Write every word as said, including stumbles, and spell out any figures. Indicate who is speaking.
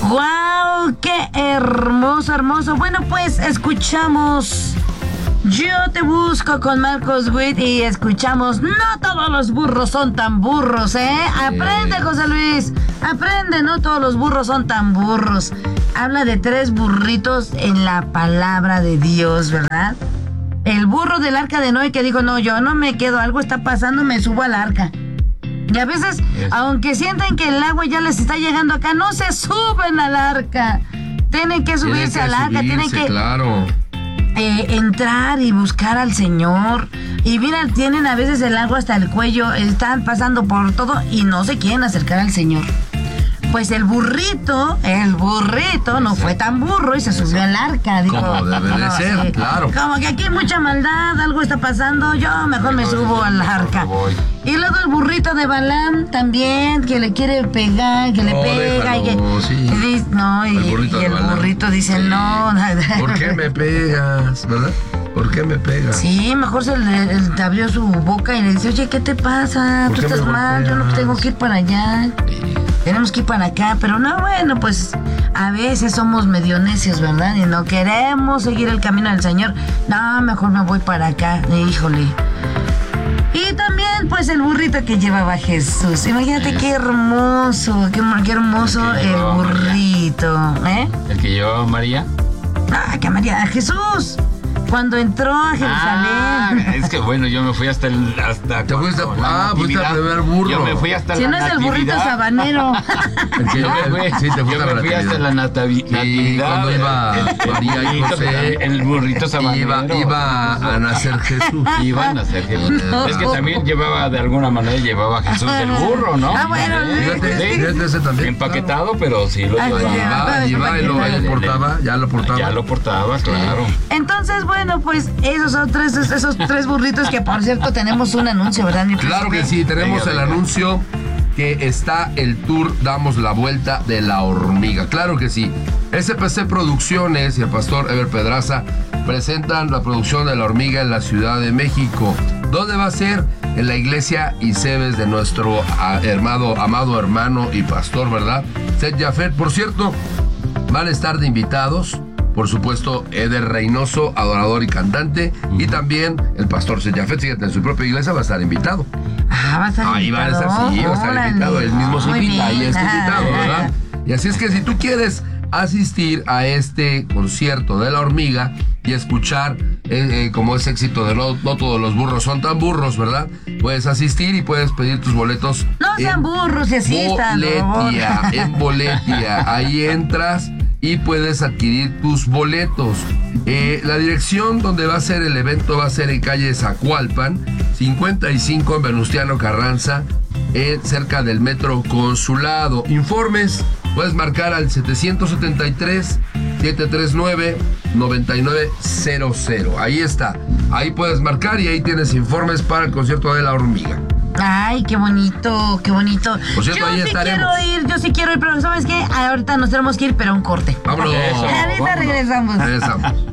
Speaker 1: ¡Guau! ¡Qué hermoso, hermoso! Bueno, pues escuchamos Yo Te Busco con Marcos Witt y escuchamos No Todos los Burros Son Tan Burros, ¿eh? Aprende, José Luis, aprende, no todos los burros son tan burros. Habla de tres burritos en la palabra de Dios, ¿verdad? El burro del arca de Noé que dijo, no, yo no me quedo, algo está pasando, me subo al arca. Y a veces, es. aunque sienten que el agua ya les está llegando acá, no se suben al arca. Tienen que subirse al arca, tienen que
Speaker 2: claro.
Speaker 1: eh, entrar y buscar al Señor. Y mira, tienen a veces el agua hasta el cuello, están pasando por todo y no se quieren acercar al Señor. Pues el burrito, el burrito no fue tan burro y se subió al arca. Dijo,
Speaker 2: como debe de
Speaker 1: no,
Speaker 2: ser,
Speaker 1: sí,
Speaker 2: claro.
Speaker 1: Como que aquí hay mucha maldad, algo está pasando, yo mejor me subo al arca. Y luego el burrito de Balaam también, que le quiere pegar, que
Speaker 2: no,
Speaker 1: le pega.
Speaker 2: Déjalo,
Speaker 1: y que,
Speaker 2: sí.
Speaker 1: y dice, no, y el burrito, y el burrito dice, sí. no.
Speaker 2: ¿Por qué me pegas, verdad? ¿Por qué me pegas?
Speaker 1: Sí, mejor se le, le abrió su boca y le dice, oye, ¿qué te pasa? Tú estás mal, yo no tengo que ir para allá. Sí. Tenemos que ir para acá, pero no, bueno, pues a veces somos medio necios, ¿verdad? Y no queremos seguir el camino del Señor. No, mejor me voy para acá, híjole. Y también, pues, el burrito que llevaba Jesús. Imagínate qué hermoso, qué, qué hermoso el, el burrito, ¿eh?
Speaker 3: ¿El que llevaba María?
Speaker 1: Ah, que María, Jesús. Cuando entró a Jerusalén.
Speaker 3: Ah, es que bueno, yo me fui hasta el. Hasta
Speaker 2: ¿Te fuiste? Ah, fuiste a beber burro.
Speaker 3: Yo me fui hasta
Speaker 1: si
Speaker 3: la
Speaker 1: no es el burrito sabanero.
Speaker 2: El que yo me fui, sí, te fuiste
Speaker 3: yo me fui hasta la natavi-
Speaker 2: sí,
Speaker 3: natividad.
Speaker 2: Cuando iba
Speaker 3: el,
Speaker 2: María y José.
Speaker 3: El burrito sabanero.
Speaker 2: Iba, iba a nacer Jesús.
Speaker 3: Iba a nacer Jesús. No. Es que también llevaba, de alguna manera, llevaba a Jesús el burro, ¿no?
Speaker 1: Ah, bueno.
Speaker 2: Fíjate, fíjate ese también.
Speaker 3: Empaquetado, pero sí lo
Speaker 2: Llevaba,
Speaker 3: llevaba.
Speaker 2: llevaba y lo portaba, ya lo portaba.
Speaker 3: Ya lo portaba, claro.
Speaker 1: Entonces, bueno, pues esos son tres, esos tres burritos que, por cierto, tenemos un anuncio, ¿verdad, mi príncipe?
Speaker 2: Claro que sí, tenemos venga, el venga. anuncio que está el tour Damos la Vuelta de la Hormiga. Claro que sí. S P C Producciones y el pastor Ever Pedraza presentan la producción de La Hormiga en la Ciudad de México. ¿Dónde va a ser? En la iglesia Isebes de nuestro hermano, amado hermano y pastor, ¿verdad? Seth Jafet. Por cierto, van a estar de invitados. Por supuesto, Eder Reynoso, adorador y cantante. Uh-huh. Y también el pastor Seth Jafet, fíjate, en su propia iglesia va a estar invitado.
Speaker 1: Ah, va a estar
Speaker 2: Ahí
Speaker 1: invitado.
Speaker 2: Ahí va a estar, sí, va a estar Órale. invitado. Él mismo se invita, ahí está invitado, ¿verdad? Y así es que si tú quieres asistir a este concierto de La Hormiga y escuchar eh, eh, como es éxito de no, no todos los burros son tan burros, ¿verdad? Puedes asistir y puedes pedir tus boletos.
Speaker 1: No sean burros y asistan.
Speaker 2: Boletia, no. En Boletia. Ahí entras y puedes adquirir tus boletos. Eh, la dirección donde va a ser el evento va a ser en calle Zacualpan, cincuenta y cinco en Venustiano Carranza, eh, cerca del Metro Consulado. Informes, puedes marcar al setecientos setenta y tres, setecientos treinta y nueve, noventa y nueve cero cero. Ahí está. Ahí puedes marcar y ahí tienes informes para el concierto de La Hormiga.
Speaker 1: Ay, qué bonito, qué bonito.
Speaker 2: Por cierto,
Speaker 1: yo
Speaker 2: ahí
Speaker 1: sí
Speaker 2: estaremos.
Speaker 1: quiero ir, yo sí quiero ir, pero ¿sabes qué? Ahorita nos tenemos que ir, pero a un corte.
Speaker 2: Vámonos.
Speaker 1: Ahorita regresamos.
Speaker 2: Regresamos.